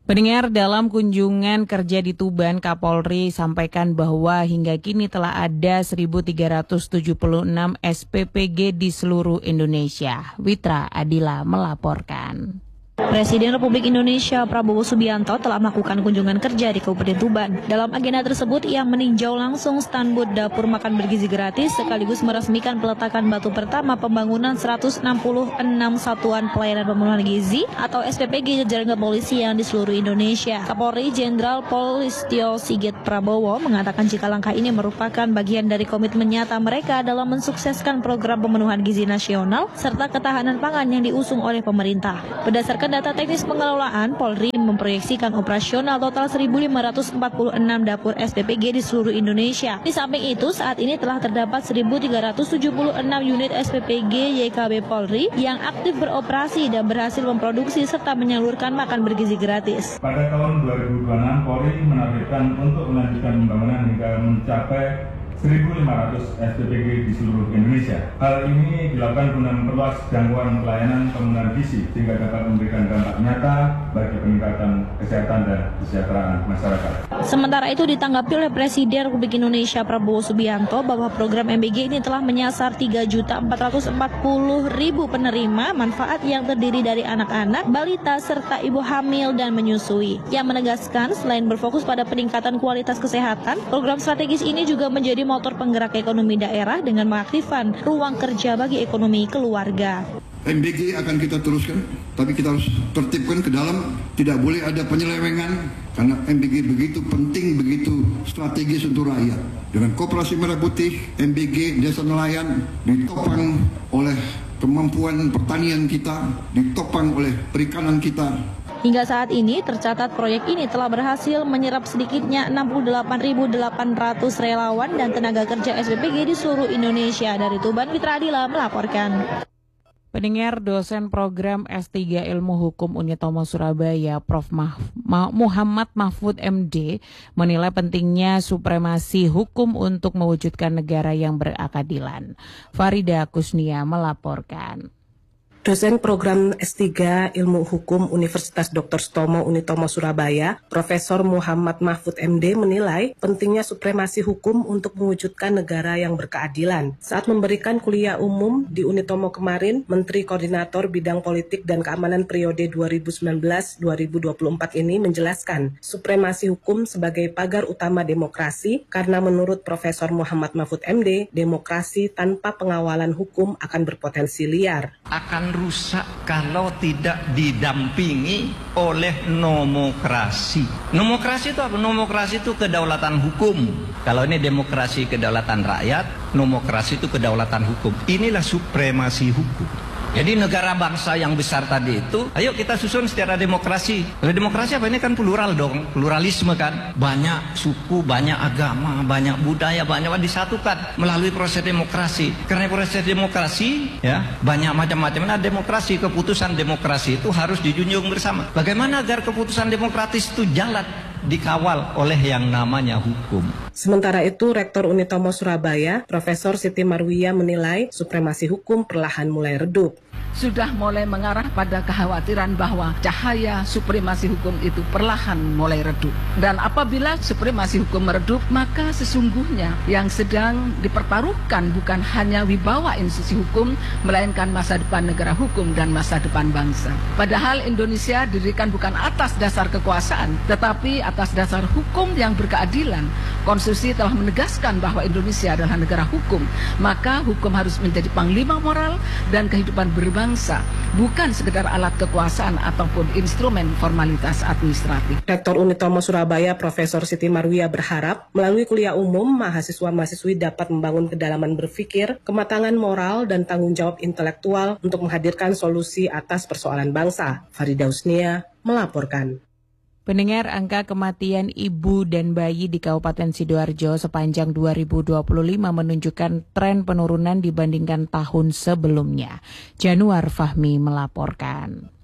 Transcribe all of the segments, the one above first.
Pendengar, dalam kunjungan kerja di Tuban, Kapolri sampaikan bahwa hingga kini telah ada 1.376 SPPG di seluruh Indonesia. Witra Adila melaporkan. Presiden Republik Indonesia Prabowo Subianto telah melakukan kunjungan kerja di Kabupaten Tuban. Dalam agenda tersebut, ia meninjau langsung stan booth dapur makan bergizi gratis sekaligus meresmikan peletakan batu pertama pembangunan 166 satuan pelayanan pemenuhan gizi atau SPPG jajaran kepolisian di seluruh Indonesia. Kapolri Jenderal Polistio Sigit Prabowo mengatakan jika langkah ini merupakan bagian dari komitmen nyata mereka dalam mensukseskan program pemenuhan gizi nasional serta ketahanan pangan yang diusung oleh pemerintah. Berdasarkan data teknis pengelolaan, Polri memproyeksikan operasional total 1.546 dapur SPPG di seluruh Indonesia. Di samping itu, saat ini telah terdapat 1.376 unit SPPG YKB Polri yang aktif beroperasi dan berhasil memproduksi serta menyalurkan makan bergizi gratis. Pada tahun 2026, Polri menargetkan untuk melanjutkan pembangunan hingga mencapai 1.500 SPPG di seluruh Indonesia. Hal ini dilakukan guna memperluas jangkauan pelayanan pemenuhan gizi sehingga dapat memberikan dampak nyata bagi peningkatan kesehatan dan kesejahteraan masyarakat. Sementara itu ditanggapi oleh Presiden Republik Indonesia Prabowo Subianto bahwa program MBG ini telah menyasar 3.440.000 penerima manfaat yang terdiri dari anak-anak, balita, serta ibu hamil dan menyusui. Yang menegaskan selain berfokus pada peningkatan kualitas kesehatan, program strategis ini juga menjadi motor penggerak ekonomi daerah dengan mengaktifkan ruang kerja bagi ekonomi keluarga. MBG akan kita teruskan, tapi kita harus tertibkan ke dalam, tidak boleh ada penyelewengan, karena MBG begitu penting, begitu strategis untuk rakyat. Dengan Koperasi Merah Putih, MBG Desa Nelayan ditopang oleh kemampuan pertanian kita, ditopang oleh perikanan kita. Hingga saat ini tercatat proyek ini telah berhasil menyerap sedikitnya 68.800 relawan dan tenaga kerja SPPG di seluruh Indonesia. Dari Tuban, Witra Adila melaporkan. Pendengar, dosen program S3 Ilmu Hukum Unitomo Surabaya, Prof. Muhammad Mahfud MD, menilai pentingnya supremasi hukum untuk mewujudkan negara yang berkeadilan. Farida Kusnia melaporkan. Dosen program S3 Ilmu Hukum Universitas Dr. Sutomo Unitomo Surabaya, Profesor Muhammad Mahfud MD menilai pentingnya supremasi hukum untuk mewujudkan negara yang berkeadilan. Saat memberikan kuliah umum di Unitomo kemarin, Menteri Koordinator Bidang Politik dan Keamanan periode 2019-2024 ini menjelaskan supremasi hukum sebagai pagar utama demokrasi karena menurut Profesor Muhammad Mahfud MD, demokrasi tanpa pengawalan hukum akan berpotensi liar. Akan rusak kalau tidak didampingi oleh nomokrasi. Nomokrasi itu apa? Nomokrasi itu kedaulatan hukum. Kalau ini demokrasi kedaulatan rakyat, nomokrasi itu kedaulatan hukum. Inilah supremasi hukum. Jadi negara bangsa yang besar tadi itu, ayo kita susun secara demokrasi. Kalau demokrasi apa? Ini kan plural dong, pluralisme kan. Banyak suku, banyak agama, banyak budaya, banyak disatukan melalui proses demokrasi. Karena proses demokrasi, ya banyak macam-macam. Nah, demokrasi, keputusan demokrasi itu harus dijunjung bersama. Bagaimana agar keputusan demokratis itu jalan? Dikawal oleh yang namanya hukum. Sementara itu, Rektor Unitomo Surabaya, Profesor Siti Marwiyah menilai supremasi hukum perlahan mulai redup. Sudah mulai mengarah pada kekhawatiran bahwa cahaya supremasi hukum itu perlahan mulai redup. Dan apabila supremasi hukum meredup, maka sesungguhnya yang sedang dipertaruhkan bukan hanya wibawa institusi hukum, melainkan masa depan negara hukum dan masa depan bangsa. Padahal Indonesia didirikan bukan atas dasar kekuasaan, tetapi atas dasar hukum yang berkeadilan. Konstitusi telah menegaskan bahwa Indonesia adalah negara hukum, maka hukum harus menjadi panglima moral dan kehidupan berbangsa, bukan sekedar alat kekuasaan ataupun instrumen formalitas administratif. Rektor Unitomo Surabaya, Profesor Siti Marwiyah berharap melalui kuliah umum, mahasiswa-mahasiswi dapat membangun kedalaman berpikir, kematangan moral, dan tanggung jawab intelektual untuk menghadirkan solusi atas persoalan bangsa. Farida Kusnia melaporkan. Pendengar, angka kematian ibu dan bayi di Kabupaten Sidoarjo sepanjang 2025 menunjukkan tren penurunan dibandingkan tahun sebelumnya. Januar Fahmi melaporkan.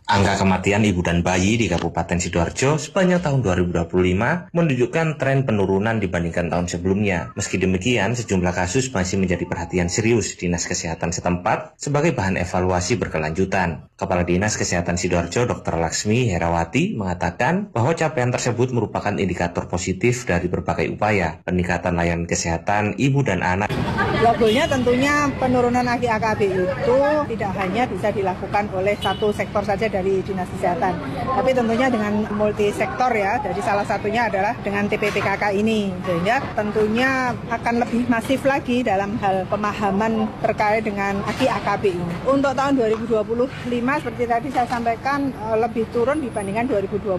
Angka kematian ibu dan bayi di Kabupaten Sidoarjo sepanjang tahun 2025 menunjukkan tren penurunan dibandingkan tahun sebelumnya. Meski demikian, sejumlah kasus masih menjadi perhatian serius Dinas Kesehatan setempat sebagai bahan evaluasi berkelanjutan. Kepala Dinas Kesehatan Sidoarjo Dr. Laksmi Herawati mengatakan bahwa capaian tersebut merupakan indikator positif dari berbagai upaya peningkatan layanan kesehatan ibu dan anak. Goalnya tentunya penurunan angka AKB itu tidak hanya bisa dilakukan oleh satu sektor saja dari Dinas Kesehatan, tapi tentunya dengan multisektor ya. Jadi salah satunya adalah dengan TPPKK ini, sehingga tentunya akan lebih masif lagi dalam hal pemahaman terkait dengan AKB ini. Untuk tahun 2025 seperti tadi saya sampaikan lebih turun dibandingkan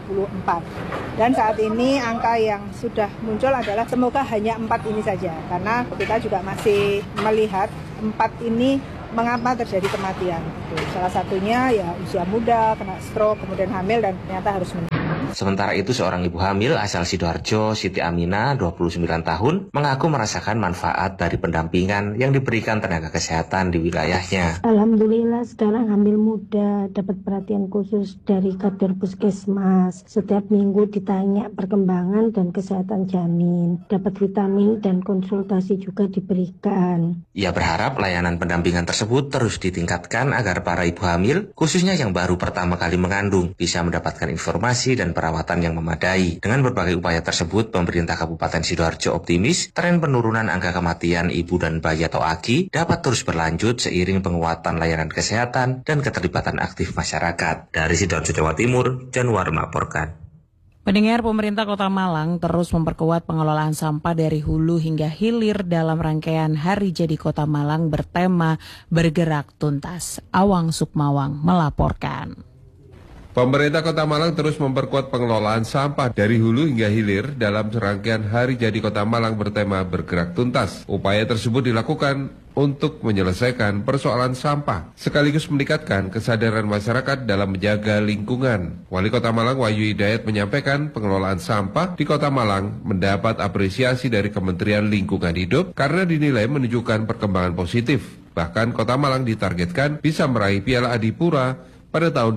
2024. Dan saat ini angka yang sudah muncul adalah semoga hanya 4 ini saja, karena kita juga masih melihat 4 ini mengapa terjadi kematian. Salah satunya ya usia muda, kena stroke, kemudian hamil dan ternyata harus meninggal. Sementara itu, seorang ibu hamil asal Sidoarjo, Siti Aminah, 29 tahun, mengaku merasakan manfaat dari pendampingan yang diberikan tenaga kesehatan di wilayahnya. Alhamdulillah sekarang hamil muda, dapat perhatian khusus dari Kader Puskesmas. Setiap minggu ditanya perkembangan dan kesehatan janin, dapat vitamin dan konsultasi juga diberikan. Ia berharap layanan pendampingan tersebut terus ditingkatkan agar para ibu hamil, khususnya yang baru pertama kali mengandung, bisa mendapatkan informasi dan perawatan yang memadai. Dengan berbagai upaya tersebut, pemerintah Kabupaten Sidoarjo optimis tren penurunan angka kematian ibu dan bayi atau AKI dapat terus berlanjut seiring penguatan layanan kesehatan dan keterlibatan aktif masyarakat. Dari Sidoarjo, Jawa Timur, Januar melaporkan. Pendengar, pemerintah Kota Malang terus memperkuat pengelolaan sampah dari hulu hingga hilir dalam rangkaian Hari Jadi Kota Malang bertema Bergerak Tuntas. Awang Sukmawang melaporkan. Pemerintah Kota Malang terus memperkuat pengelolaan sampah dari hulu hingga hilir dalam serangkaian Hari Jadi Kota Malang bertema Bergerak Tuntas. Upaya tersebut dilakukan untuk menyelesaikan persoalan sampah, sekaligus meningkatkan kesadaran masyarakat dalam menjaga lingkungan. Wali Kota Malang Wahyu Hidayat menyampaikan pengelolaan sampah di Kota Malang mendapat apresiasi dari Kementerian Lingkungan Hidup karena dinilai menunjukkan perkembangan positif. Bahkan Kota Malang ditargetkan bisa meraih Piala Adipura pada tahun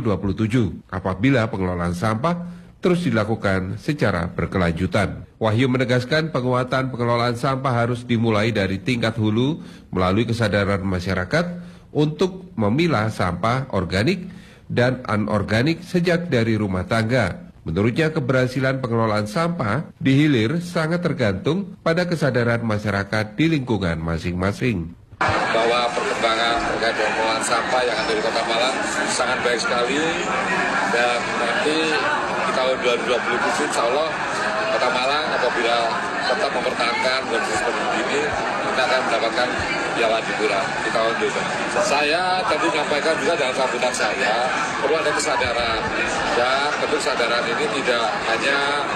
2027 apabila pengelolaan sampah terus dilakukan secara berkelanjutan. Wahyu menegaskan penguatan pengelolaan sampah harus dimulai dari tingkat hulu melalui kesadaran masyarakat untuk memilah sampah organik dan anorganik sejak dari rumah tangga. Menurutnya keberhasilan pengelolaan sampah di hilir sangat tergantung pada kesadaran masyarakat di lingkungan masing-masing. Bahwa perkembangan terkait dengan pengelolaan sampah yang ada di Kota Malang sangat baik sekali, dan nanti di tahun 2027 insya Allah Kota Malang apabila tetap mempertahankan kondisi seperti ini, kita akan mendapatkan Piala Adipura di tahun itu. Saya tadi menyampaikan juga dalam sambutan saya perlu ada kesadaran, dan tentu kesadaran ini tidak hanya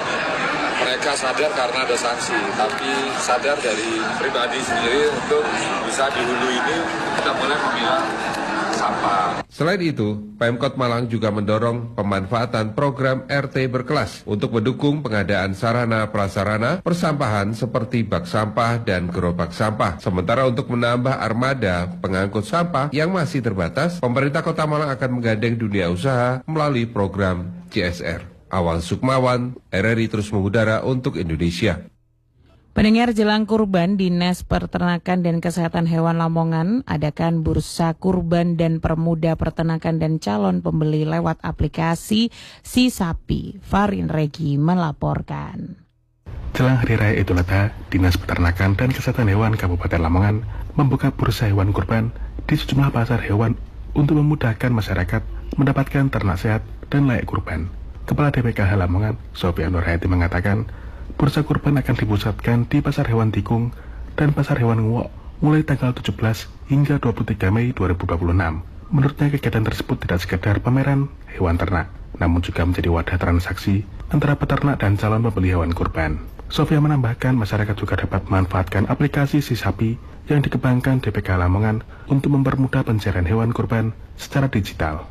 mereka sadar karena ada sanksi, tapi sadar dari pribadi sendiri untuk bisa di hulu ini kita boleh memilah sampah. Selain itu, Pemkot Malang juga mendorong pemanfaatan program RT berkelas untuk mendukung pengadaan sarana prasarana persampahan seperti bak sampah dan gerobak sampah. Sementara untuk menambah armada pengangkut sampah yang masih terbatas, pemerintah Kota Malang akan menggandeng dunia usaha melalui program CSR. Awang Sukmawan, RRI terus mengudara untuk Indonesia. Pendengar, jelang kurban, Dinas Peternakan dan Kesehatan Hewan Lamongan adakan bursa kurban dan permuda peternakan dan calon pembeli lewat aplikasi Si Sapi. Farin Regi melaporkan. Jelang Hari Raya Idul Adha, Dinas Peternakan dan Kesehatan Hewan Kabupaten Lamongan membuka bursa hewan kurban di sejumlah pasar hewan untuk memudahkan masyarakat mendapatkan ternak sehat dan layak kurban. Kepala DPKH Lamongan, Sofian Nurhayati mengatakan, bursa kurban akan dipusatkan di Pasar Hewan Tikung dan Pasar Hewan Nguok mulai tanggal 17 hingga 23 Mei 2026. Menurutnya kegiatan tersebut tidak sekedar pameran hewan ternak, namun juga menjadi wadah transaksi antara peternak dan calon pembeli hewan kurban. Sofia menambahkan masyarakat juga dapat memanfaatkan aplikasi Si Sapi yang dikembangkan DPKH Lamongan untuk mempermudah pencarian hewan kurban secara digital.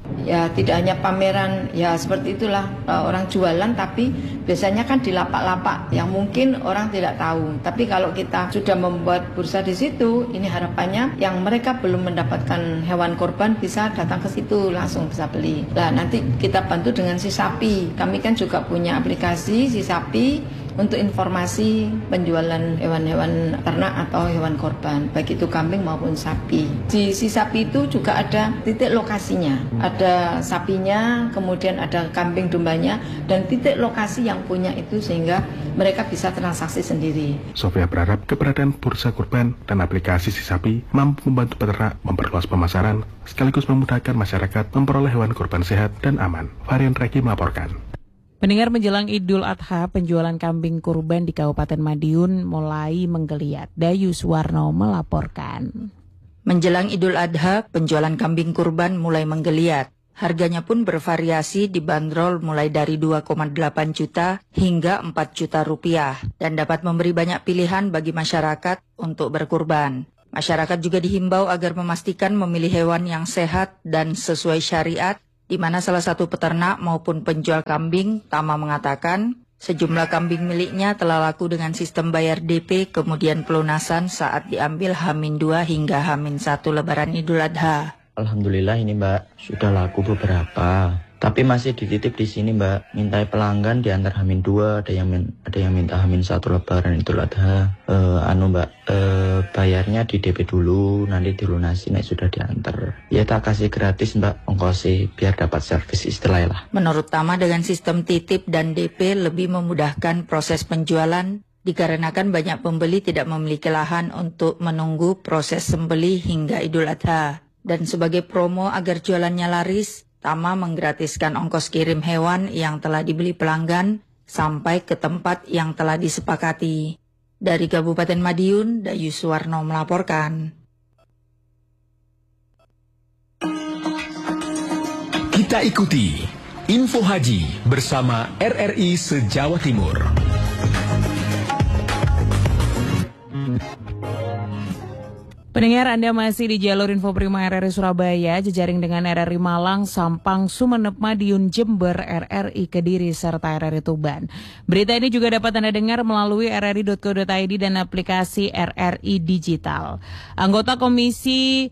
Ya tidak hanya pameran, ya seperti itulah orang jualan, tapi biasanya kan di lapak-lapak yang mungkin orang tidak tahu. Tapi kalau kita sudah membuat bursa di situ, ini harapannya yang mereka belum mendapatkan hewan korban bisa datang ke situ langsung bisa beli. Nah nanti kita bantu dengan si sapi. Kami kan juga punya aplikasi si sapi untuk informasi penjualan hewan-hewan ternak atau hewan korban, baik itu kambing maupun sapi. Di si sapi itu juga ada titik lokasinya, ada sapinya, kemudian ada kambing dombanya, dan titik lokasi yang punya itu sehingga mereka bisa transaksi sendiri. Sofia berharap keberadaan bursa kurban dan aplikasi si sapi mampu membantu peternak memperluas pemasaran sekaligus memudahkan masyarakat memperoleh hewan kurban sehat dan aman. Varian Reki melaporkan. Pendengar, menjelang Idul Adha, penjualan kambing kurban di Kabupaten Madiun mulai menggeliat. Dayu Suwarno melaporkan. Menjelang Idul Adha, penjualan kambing kurban mulai menggeliat. Harganya pun bervariasi, dibanderol mulai dari 2,8 juta hingga 4 juta rupiah dan dapat memberi banyak pilihan bagi masyarakat untuk berkurban. Masyarakat juga dihimbau agar memastikan memilih hewan yang sehat dan sesuai syariat, di mana salah satu peternak maupun penjual kambing, Tama, mengatakan sejumlah kambing miliknya telah laku dengan sistem bayar DP kemudian pelunasan saat diambil H-2 hingga H-1 Lebaran Idul Adha. Alhamdulillah ini Mbak, sudah laku beberapa. Tapi masih dititip di sini Mbak, minta pelanggan diantar H-2, ada yang minta H-1 Lebaran Idul Adha. Bayarnya di DP dulu, nanti dilunasi nek sudah diantar. Ya tak kasih gratis Mbak, ongkosnya biar dapat servis istilahnya lah. Menurut Tama, dengan sistem titip dan DP lebih memudahkan proses penjualan dikarenakan banyak pembeli tidak memiliki lahan untuk menunggu proses sembelih hingga Idul Adha. Dan sebagai promo agar jualannya laris, Tama menggratiskan ongkos kirim hewan yang telah dibeli pelanggan sampai ke tempat yang telah disepakati. Dari Kabupaten Madiun, Dayu Suwarno melaporkan. Kita ikuti Info Haji bersama RRI se-Jawa Timur. Pendengar, Anda masih di jalur Info Prima RRI Surabaya, jejaring dengan RRI Malang, Sampang, Sumeneb, Madiun, Jember, RRI Kediri, serta RRI Tuban. Berita ini juga dapat Anda dengar melalui rri.co.id dan aplikasi RRI Digital. Anggota Komisi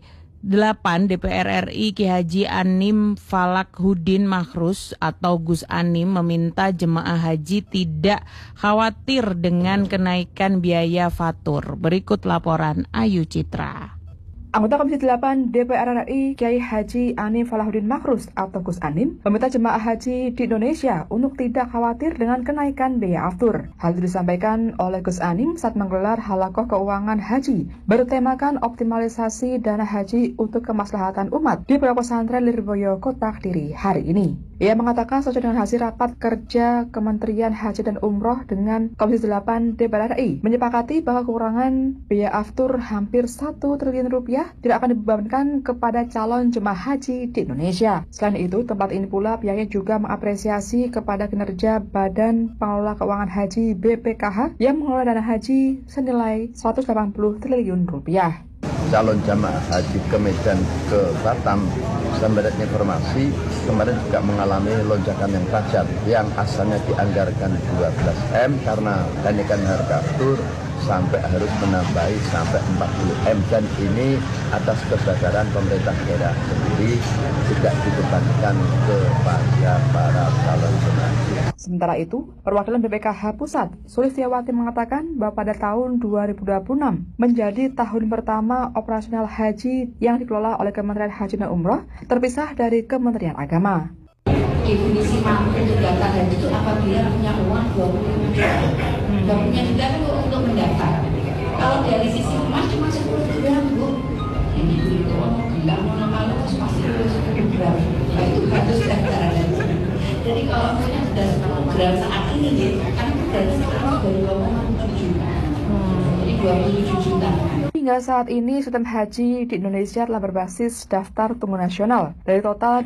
8 DPR RI Ki Haji Anim Falakhudin Makhrus atau Gus Anim meminta jemaah haji tidak khawatir dengan kenaikan biaya fatur. Berikut laporan Ayu Citra. Anggota Komisi 8 DPR RI Kiai Haji Anim Falakhudin Makhrus atau Gus Anim meminta jemaah haji di Indonesia untuk tidak khawatir dengan kenaikan biaya aftur. Hal itu disampaikan oleh Gus Anim saat menggelar halakoh keuangan haji bertemakan optimalisasi dana haji untuk kemaslahatan umat di Pondok Pesantren Lirboyo, Kota Kediri hari ini. Ia mengatakan sesuai dengan hasil rapat kerja Kementerian Haji dan Umroh dengan Komisi 8 DPR RI menyepakati bahwa kekurangan biaya aftur hampir 1 triliun rupiah tidak akan dibebankan kepada calon jemaah haji di Indonesia. Selain itu, tempat ini pula pihaknya juga mengapresiasi kepada kinerja Badan Pengelola Keuangan Haji BPKH yang mengelola dana haji senilai 180 triliun rupiah. Calon jamaah haji ke Medan, ke Batam, sampai informasi kemarin juga mengalami lonjakan yang tajam yang asalnya dianggarkan 12 M karena kenaikan harga aftur sampai harus menambahi sampai 40 M, dan ini atas kesadaran pemerintah daerah sendiri tidak dibebankan kepada para calon jemaah. Sementara itu, perwakilan BPKH Pusat, Sulistiawati, mengatakan bahwa pada tahun 2026 menjadi tahun pertama operasional haji yang dikelola oleh Kementerian Haji dan Umroh terpisah dari Kementerian Agama. Definisi mampu kegiatan haji itu apabila punya uang 25 juta. Dan punya juga untuk mendaftar. Kalau dari sisi emas cuma 10 gram, Bu. Ini itu enggak mau nama lu pasti 10 gram. Nah, itu harus daftar haji. Jadi kalau punya sudah 10 gram saat ini gitu, kan itu berarti sekarang dari 2,7 juta. Jadi 27 juta. Hingga saat ini, sistem haji di Indonesia telah berbasis daftar tunggu nasional. Dari total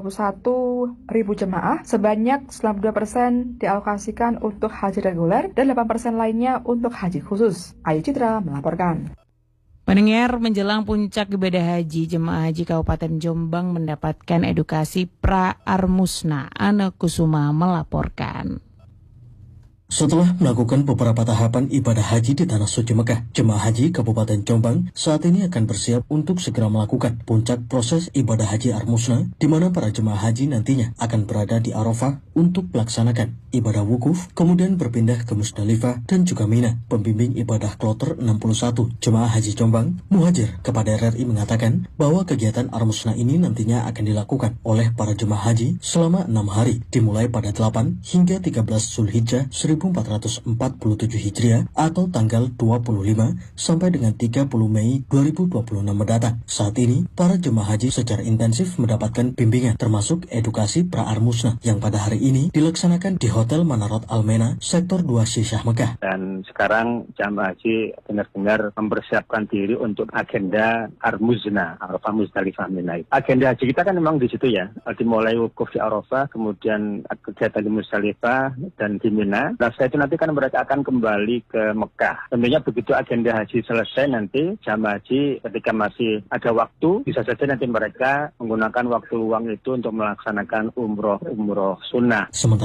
221.000 jemaah, sebanyak 92% dialokasikan untuk haji reguler dan 8% lainnya untuk haji khusus. Ayu Citra melaporkan. Pendengar, menjelang puncak ibadah haji, jemaah haji Kabupaten Jombang mendapatkan edukasi pra-armusna. Ana Kusuma melaporkan. Setelah melakukan beberapa tahapan ibadah haji di Tanah Suci Mekah, jemaah haji Kabupaten Jombang saat ini akan bersiap untuk segera melakukan puncak proses ibadah haji Armusna, di mana para jemaah haji nantinya akan berada di Arafah untuk melaksanakan ibadah wukuf, kemudian berpindah ke Musdalifah dan juga Mina. Pembimbing ibadah kloter 61 jemaah haji Jombang, Muhajir kepada RRI mengatakan bahwa kegiatan Armusna ini nantinya akan dilakukan oleh para jemaah haji selama 6 hari, dimulai pada 8 hingga 13 Zulhijjah 1447 Hijriah atau tanggal 25 sampai dengan 30 Mei 2026 mendatang. Saat ini, para jemaah haji secara intensif mendapatkan bimbingan termasuk edukasi pra-armusna yang pada hari ini dilaksanakan di Hotel Manarot Almena, Sektor 2 Syisyah Mekah. Dan sekarang jemaah haji benar-benar mempersiapkan diri untuk agenda Armusna, Arafah Musdalifah Mina. Agenda haji kita kan memang di situ ya, dimulai wukuf di Arafah, kemudian kegiatan di Musdalifah dan di Mina. Nah, setelah itu nanti kan mereka akan kembali ke Mekah. Tentunya begitu agenda haji selesai nanti, jamaah haji ketika masih ada waktu, bisa saja nanti mereka menggunakan waktu luang itu untuk melaksanakan umroh sunnah.